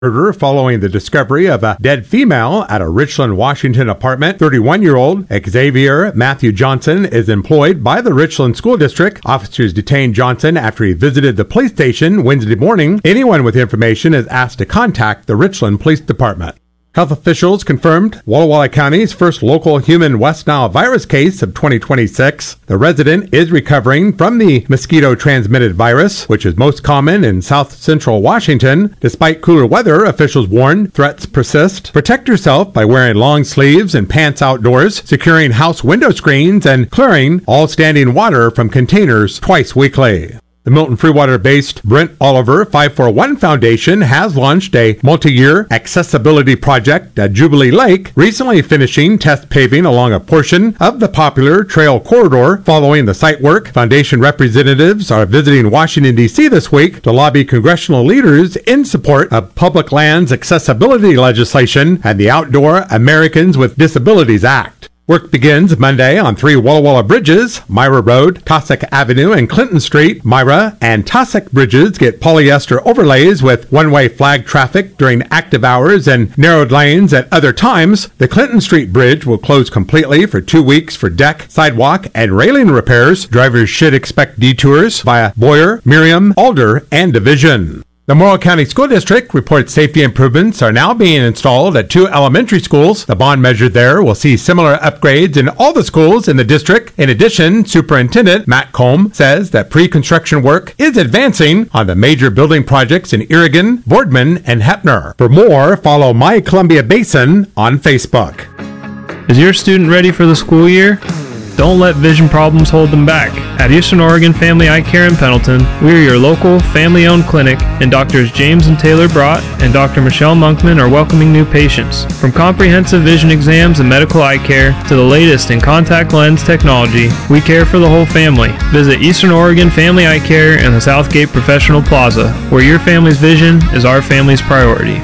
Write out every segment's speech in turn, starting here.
Murder following the discovery of a dead female at a Richland, Washington apartment. 31-year-old Xavier Matthew Johnson is employed by the Richland School District. Officers detained Johnson after he visited the police station Wednesday morning. Anyone with information is asked to contact the Richland Police Department. Health officials confirmed Walla Walla County's first local human West Nile virus case of 2026. The resident is recovering from the mosquito-transmitted virus, which is most common in south central Washington. Despite cooler weather, officials warn threats persist. Protect yourself by wearing long sleeves and pants outdoors, securing house window screens, and clearing all standing water from containers twice weekly. The Milton Freewater-based Brent Oliver 541 Foundation has launched a multi-year accessibility project at Jubilee Lake, recently finishing test paving along a portion of the popular trail corridor. Following the site work, foundation representatives are visiting Washington, D.C. this week to lobby congressional leaders in support of public lands accessibility legislation and the Outdoor Americans with Disabilities Act. Work begins Monday on 3 Walla Walla bridges, Myra Road, Cossack Avenue, and Clinton Street. Myra and Cossack bridges get polyester overlays with one-way flag traffic during active hours and narrowed lanes at other times. The Clinton Street bridge will close completely for 2 weeks for deck, sidewalk, and railing repairs. Drivers should expect detours via Boyer, Miriam, Alder, and Division. The Morrow County School District reports safety improvements are now being installed at 2 elementary schools. The bond measure there will see similar upgrades in all the schools in the district. In addition, Superintendent Matt Combe says that pre-construction work is advancing on the major building projects in Irrigan, Boardman, and Heppner. For more, follow My Columbia Basin on Facebook. Is your student ready for the school year? Don't let vision problems hold them back. At Eastern Oregon Family Eye Care in Pendleton, we are your local family-owned clinic, and Doctors James and Taylor Brott and Dr. Michelle Monkman are welcoming new patients. From comprehensive vision exams and medical eye care to the latest in contact lens technology, we care for the whole family. Visit Eastern Oregon Family Eye Care in the Southgate Professional Plaza, where your family's vision is our family's priority.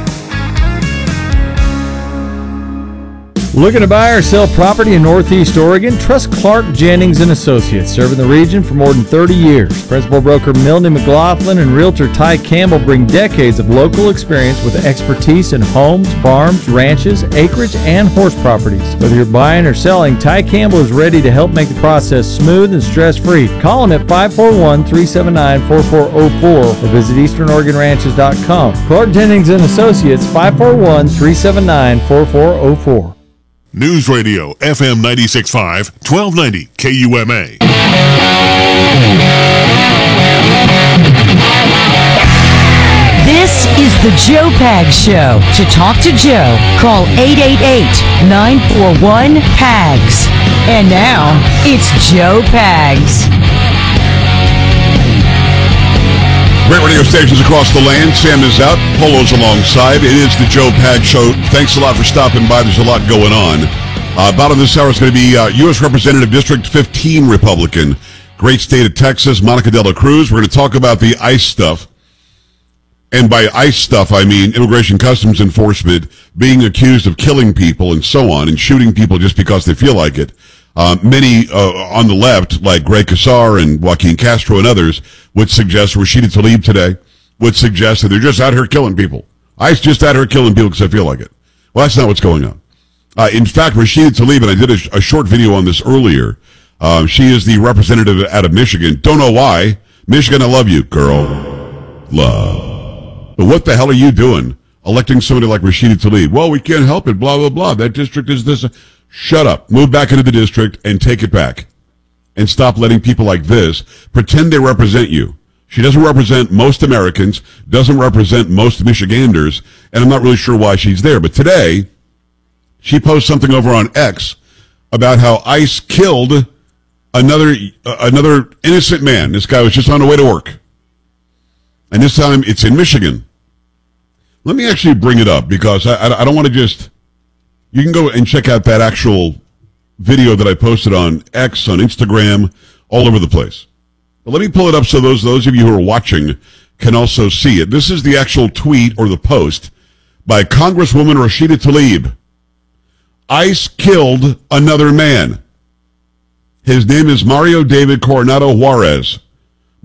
Looking to buy or sell property in Northeast Oregon? Trust Clark Jennings & Associates, serving the region for more than 30 years. Principal broker Milne McLaughlin and realtor Ty Campbell bring decades of local experience with expertise in homes, farms, ranches, acreage, and horse properties. Whether you're buying or selling, Ty Campbell is ready to help make the process smooth and stress-free. Call him at 541-379-4404 or visit EasternOregonRanches.com. Clark Jennings & Associates, 541-379-4404. News Radio, FM 96.5, 1290 KUMA. This is the Joe Pags Show. To talk to Joe, call 888-941-PAGS. And now, it's Joe Pags. Great radio stations across the land. Sam is out. Polo's alongside. It is the Joe Pags Show. Thanks a lot for stopping by. There's a lot going on. Bottom of this hour is going to be U.S. Representative District 15 Republican, great state of Texas, Monica De La Cruz. We're going to talk about the ICE stuff. And by ICE stuff, I mean Immigration Customs Enforcement being accused of killing people and so on, and shooting people just because they feel like it. Many on the left, like Greg Casar and Joaquin Castro and others, would suggest, Rashida Tlaib today, would suggest that they're just out here killing people. ICE just out here killing people because I feel like it. Well, that's not what's going on. In fact, Rashida Tlaib, and I did a short video on this earlier, she is the representative out of Michigan. Don't know why. Michigan, I love you, girl. Love. But what the hell are you doing electing somebody like Rashida Tlaib? Well, we can't help it, blah, blah, blah. That district is this. Shut up. Move back into the district and take it back. And stop letting people like this pretend they represent you. She doesn't represent most Americans, doesn't represent most Michiganders, and I'm not really sure why she's there. But today, she posted something over on X about how ICE killed another innocent man. This guy was just on the way to work. And this time, it's in Michigan. Let me actually bring it up, because I don't want to just... You can go and check out that actual video that I posted on X, on Instagram, all over the place. But let me pull it up so those of you who are watching can also see it. This is the actual tweet or the post by Congresswoman Rashida Tlaib. ICE killed another man. His name is Mario David Coronado Juarez.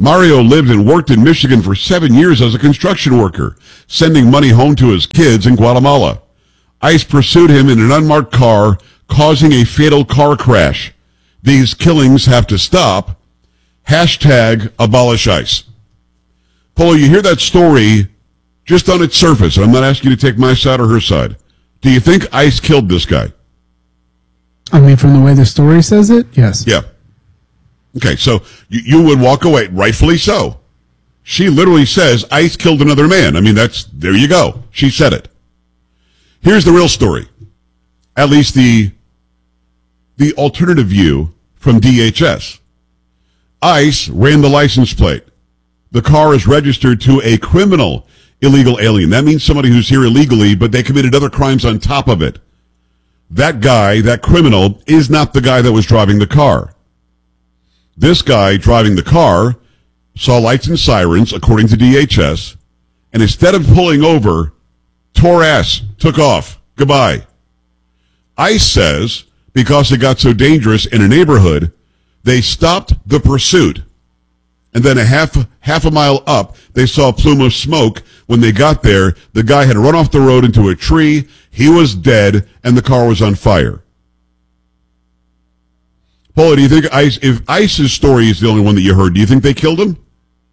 Mario lived and worked in Michigan for 7 years as a construction worker, sending money home to his kids in Guatemala. ICE pursued him in an unmarked car, causing a fatal car crash. These killings have to stop. Hashtag abolish ICE. Polo, you hear that story just on its surface, and I'm not asking you to take my side or her side. Do you think ICE killed this guy? I mean, from the way the story says it, yes. Yeah. Okay, so you would walk away, rightfully so. She literally says ICE killed another man. I mean, there you go. She said it. Here's the real story. At least the alternative view from DHS. ICE ran the license plate. The car is registered to a criminal illegal alien. That means somebody who's here illegally, but they committed other crimes on top of it. That guy, that criminal, is not the guy that was driving the car. This guy driving the car saw lights and sirens, according to DHS, and instead of pulling over, tore ass, took off. Goodbye. ICE says, because it got so dangerous in a neighborhood, they stopped the pursuit. And then a half a mile up, they saw a plume of smoke. When they got there, the guy had run off the road into a tree. He was dead, and the car was on fire. Paula, do you think if ICE's story is the only one that you heard, do you think they killed him?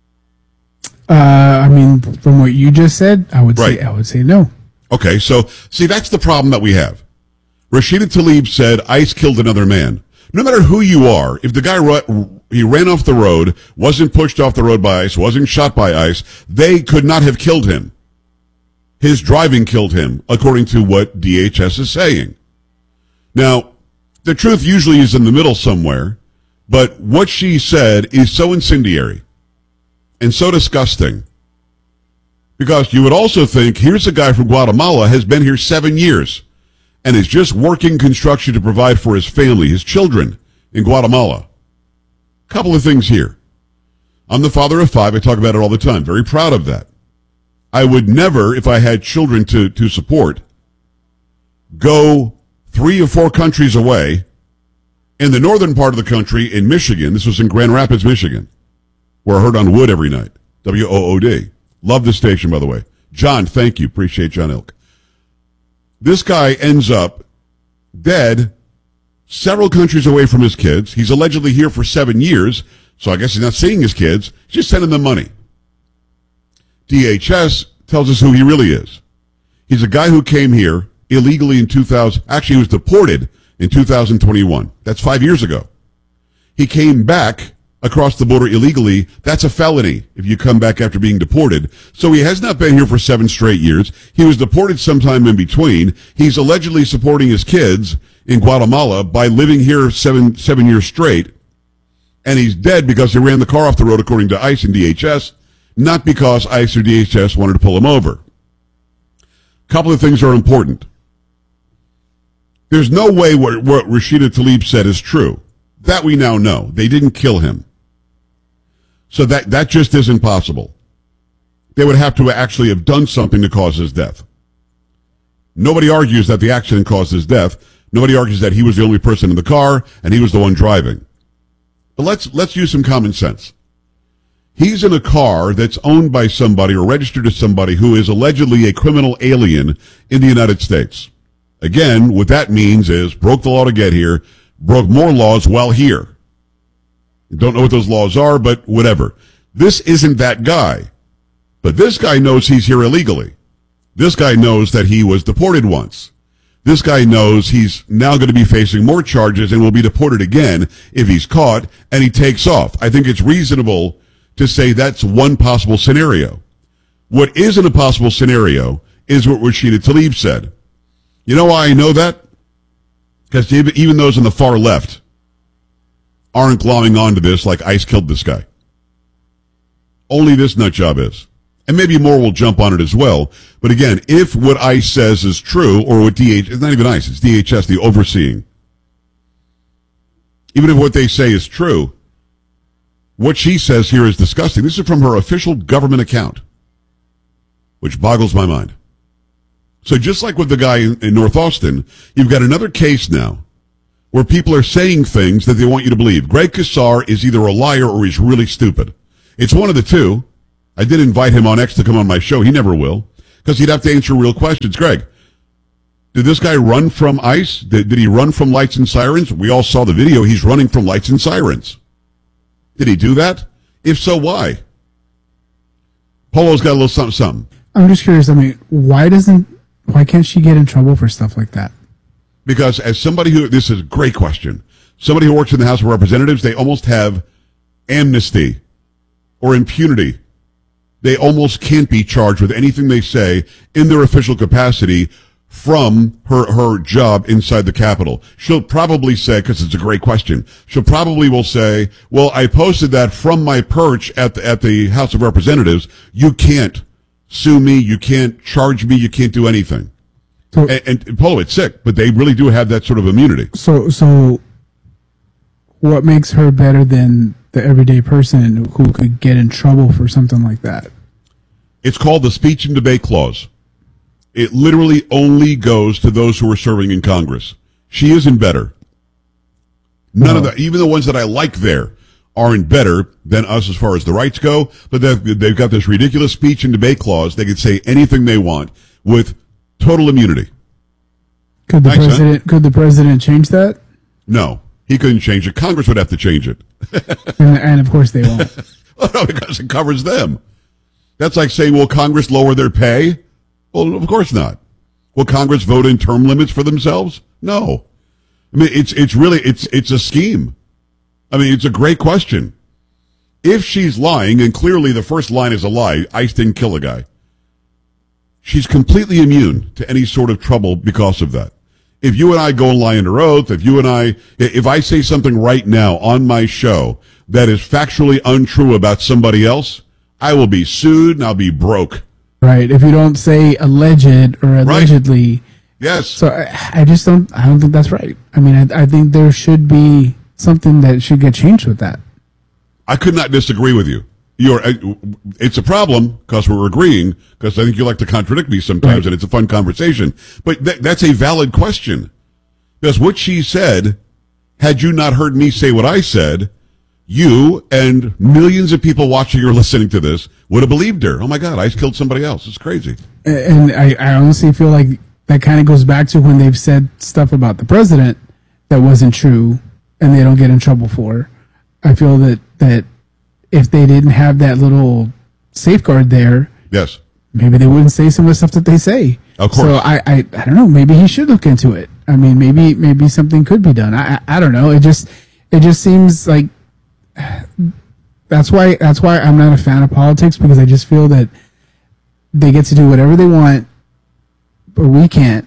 I mean, from what you just said, I would say no. Okay, so see, that's the problem that we have. Rashida Tlaib said ICE killed another man. No matter who you are, if the guy he ran off the road, wasn't pushed off the road by ICE, wasn't shot by ICE, they could not have killed him. His driving killed him, according to what DHS is saying. Now, the truth usually is in the middle somewhere, but what she said is so incendiary and so disgusting. Because you would also think, here's a guy from Guatemala, has been here 7 years, and is just working construction to provide for his family, his children, in Guatemala. Couple of things here. I'm the father of 5. I talk about it all the time. Very proud of that. I would never, if I had children to support, go 3 or 4 countries away. In the northern part of the country, in Michigan, this was in Grand Rapids, Michigan, where I heard on Wood every night. WOOD. Love the station, by the way. John, thank you. Appreciate John Ilk. This guy ends up dead several countries away from his kids. He's allegedly here for 7 years, so I guess he's not seeing his kids. He's just sending them money. DHS tells us who he really is. He's a guy who came here illegally in 2000. Actually, he was deported in 2021. That's 5 years ago. He came back across the border illegally. That's a felony if you come back after being deported. So he has not been here for 7 straight years. He was deported sometime in between. He's allegedly supporting his kids in Guatemala by living here seven years straight. And he's dead because he ran the car off the road, according to ICE and DHS, not because ICE or DHS wanted to pull him over. A couple of things are important. There's no way what Rashida Tlaib said is true. That we now know. They didn't kill him. So that just isn't possible. They would have to actually have done something to cause his death. Nobody argues that the accident caused his death. Nobody argues that he was the only person in the car and he was the one driving. But let's use some common sense. He's in a car that's owned by somebody or registered to somebody who is allegedly a criminal alien in the United States. Again, what that means is broke the law to get here, broke more laws while here. Don't know what those laws are, but whatever. This isn't that guy. But this guy knows he's here illegally. This guy knows that he was deported once. This guy knows he's now going to be facing more charges and will be deported again if he's caught, and he takes off. I think it's reasonable to say that's one possible scenario. What isn't a possible scenario is what Rashida Tlaib said. You know why I know that? Because even those on the far left aren't glomming onto this like ICE killed this guy. Only this nut job is. And maybe more will jump on it as well. But again, if what ICE says is true, or what it's not even ICE, it's DHS, the overseeing. Even if what they say is true, what she says here is disgusting. This is from her official government account, which boggles my mind. So just like with the guy in North Austin, you've got another case now where people are saying things that they want you to believe. Greg Casar is either a liar or he's really stupid. It's one of the two. I did invite him on X to come on my show. He never will, because he'd have to answer real questions. Greg, did this guy run from ICE? Did he run from lights and sirens? We all saw the video. He's running from lights and sirens. Did he do that? If so, why? Polo's got a little something. I'm just curious. I mean, why can't she get in trouble for stuff like that? Because as somebody this is a great question. Somebody who works in the House of Representatives, they almost have amnesty or impunity. They almost can't be charged with anything they say in their official capacity from her job inside the Capitol. She'll probably say, because it's a great question, she'll probably will say, well, I posted that from my perch at the House of Representatives. You can't sue me. You can't charge me. You can't do anything. So, and Polo, it's sick, but they really do have that sort of immunity. So what makes her better than the everyday person who could get in trouble for something like that? It's called the Speech and Debate Clause. It literally only goes to those who are serving in Congress. She isn't better. None of even the ones that I like there aren't better than us as far as the rights go, but they've got this ridiculous speech and debate clause. They can say anything they want with total immunity. Could the president change that? No, he couldn't change it. Congress would have to change it. and of course they won't. Well, no, because it covers them. That's like saying, will Congress lower their pay? Well, of course not. Will Congress vote in term limits for themselves? No. I mean, it's really a scheme. I mean, it's a great question. If she's lying, and clearly the first line is a lie, ICE didn't kill a guy, she's completely immune to any sort of trouble because of that. If you and I go and lie under oath, if I say something right now on my show that is factually untrue about somebody else, I will be sued and I'll be broke. Right. If you don't say alleged or allegedly. Right. Yes. So I don't think that's right. I mean, I think there should be something that should get changed with that. I could not disagree with you. It's a problem because we're agreeing, because I think you like to contradict me sometimes, right, and it's a fun conversation. But that's a valid question. Because what she said, had you not heard me say what I said, you and millions of people watching or listening to this would have believed her. Oh my God, ICE killed somebody else. It's crazy. And I honestly feel like that kind of goes back to when they've said stuff about the president that wasn't true and they don't get in trouble for. I feel that if they didn't have that little safeguard there, yes, maybe they wouldn't say some of the stuff that they say. Of course. So I don't know. Maybe he should look into it. I mean, maybe something could be done. I don't know. It just seems like that's why I'm not a fan of politics, because I just feel that they get to do whatever they want, but we can't.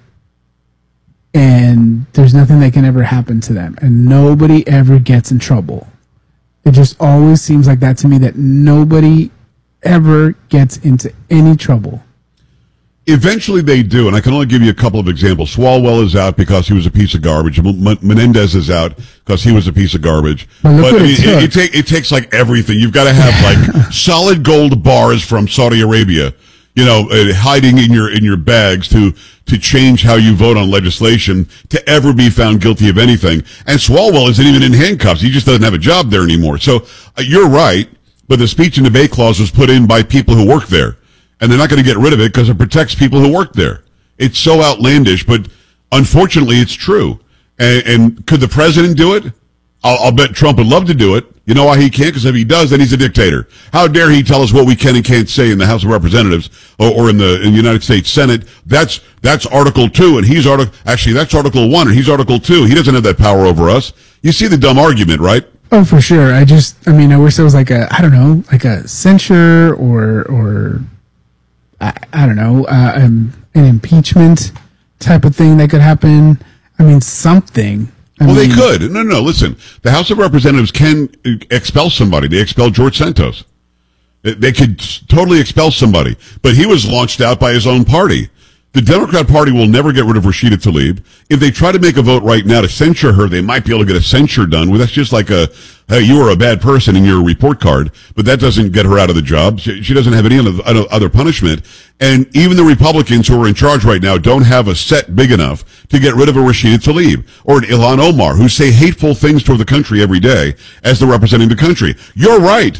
And there's nothing that can ever happen to them, and nobody ever gets in trouble. It just always seems like that to me, that nobody ever gets into any trouble. Eventually they do, and I can only give you a couple of examples. Swalwell is out because he was a piece of garbage. Menendez is out because he was a piece of garbage. But it takes like everything. You've got to have like solid gold bars from Saudi Arabia, hiding in your bags to change how you vote on legislation to ever be found guilty of anything. And Swalwell isn't even in handcuffs. He just doesn't have a job there anymore. So you're right, but the speech and debate clause was put in by people who work there. And they're not going to get rid of it because it protects people who work there. It's so outlandish, but unfortunately it's true. And could the president do it? I'll bet Trump would love to do it. You know why he can't? Because if he does, then he's a dictator. How dare he tell us what we can and can't say in the House of Representatives or in the United States Senate? That's Article 2, and that's Article 1, and he's Article 2. He doesn't have that power over us. You see the dumb argument, right? Oh, for sure. I wish there was like a censure or I don't know, an impeachment type of thing that could happen. I mean, something. They could. No, listen. The House of Representatives can expel somebody. They expelled George Santos. They could totally expel somebody. But he was launched out by his own party. The Democrat Party will never get rid of Rashida Tlaib. If they try to make a vote right now to censure her, they might be able to get a censure done. Well, that's just like hey, you were a bad person in your report card, but that doesn't get her out of the job. She doesn't have any other punishment. And even the Republicans who are in charge right now don't have a set big enough to get rid of a Rashida Tlaib or an Ilhan Omar, who say hateful things toward the country every day as they're representing the country. You're right.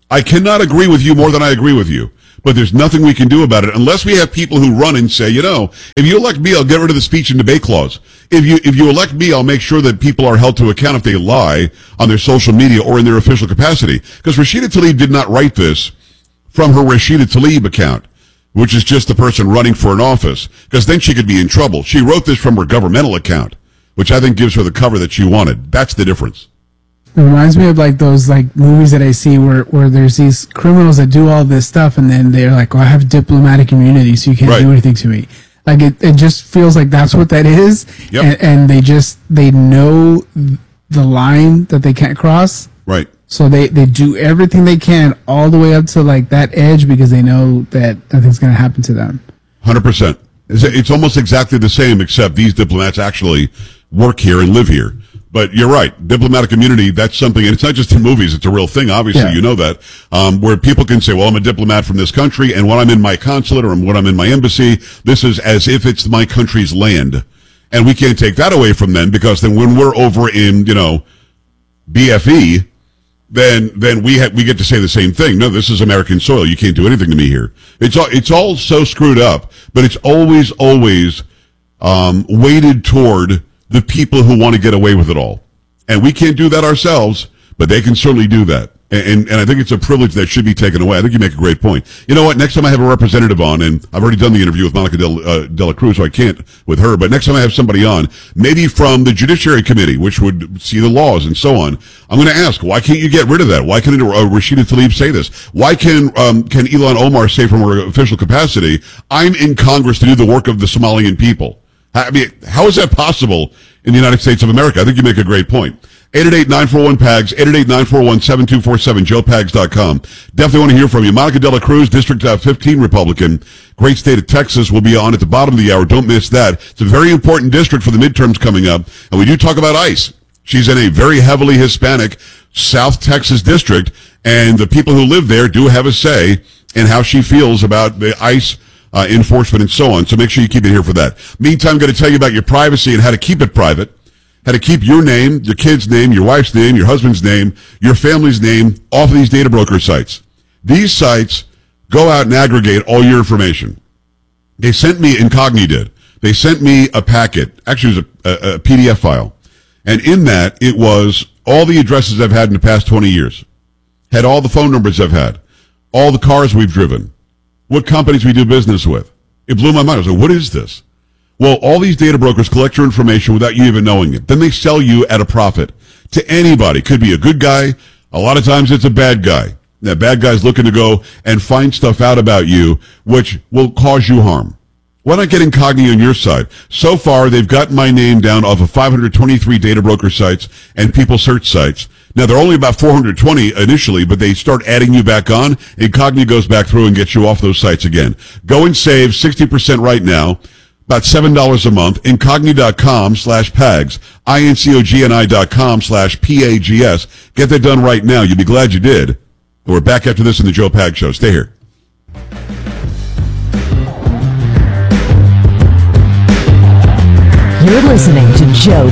I cannot agree with you more than I agree with you. But there's nothing we can do about it unless we have people who run and say, if you elect me, I'll get rid of the speech and debate clause. If you elect me, I'll make sure that people are held to account if they lie on their social media or in their official capacity. Because Rashida Tlaib did not write this from her Rashida Tlaib account, which is just the person running for an office, because then she could be in trouble. She wrote this from her governmental account, which I think gives her the cover that she wanted. That's the difference. It reminds me of like those like movies that I see where there's these criminals that do all this stuff and then they're like, well, I have diplomatic immunity, so you can't do anything to me. Like it just feels like that's what that is. Yep. And they know the line that they can't cross. Right. So they do everything they can all the way up to like that edge because they know that nothing's going to happen to them. 100%. It's almost exactly the same, except these diplomats actually work here and live here. But you're right. Diplomatic immunity, that's something, and it's not just in movies, it's a real thing, obviously, you know that, where people can say, well, I'm a diplomat from this country, and when I'm in my consulate or when I'm in my embassy, this is as if it's my country's land. And we can't take that away from them, because then when we're over in, BFE, then we get to say the same thing. No, this is American soil. You can't do anything to me here. It's all so screwed up, but it's always weighted toward the people who want to get away with it all. And we can't do that ourselves, but they can certainly do that. And I think it's a privilege that should be taken away. I think you make a great point. You know what? Next time I have a representative on, and I've already done the interview with Monica de la Cruz, so I can't with her, but next time I have somebody on, maybe from the Judiciary Committee, which would see the laws and so on, I'm going to ask, why can't you get rid of that? Why can't Rashida Tlaib say this? Why can Ilhan Omar say from her official capacity, I'm in Congress to do the work of the Somalian people? I mean, how is that possible in the United States of America? I think you make a great point. 888-941-PAGS, 888-941-7247, joepags.com. Definitely want to hear from you. Monica de la Cruz, District 15 Republican, great state of Texas, will be on at the bottom of the hour. Don't miss that. It's a very important district for the midterms coming up. And we do talk about ICE. She's in a very heavily Hispanic South Texas district, and the people who live there do have a say in how she feels about the ICE enforcement and so on. So make sure you keep it here for that. Meantime, I'm going to tell you about your privacy and how to keep it private. How to keep your name, your kid's name, your wife's name, your husband's name, your family's name off of these data broker sites. These sites go out and aggregate all your information. They sent me, Incogni did. They sent me a packet. Actually, it was a PDF file. And in that, it was all the addresses I've had in the past 20 years. Had all the phone numbers I've had. All the cars we've driven. What companies we do business with. It blew my mind. I was like, what is this? Well, all these data brokers collect your information without you even knowing it. Then they sell you at a profit to anybody. Could be a good guy. A lot of times it's a bad guy. That bad guy's looking to go and find stuff out about you, which will cause you harm. Why not get Incogni on your side? So far, they've gotten my name down off of 523 data broker sites and people search sites. Now, they're only about 420 initially, but they start adding you back on. Incogni goes back through and gets you off those sites again. Go and save 60% right now. About $7 a month, incogni.com/PAGS, incogni.com/PAGS. Get that done right now. You'll be glad you did. We're back after this in the Joe Pags Show. Stay here. You're listening to Joe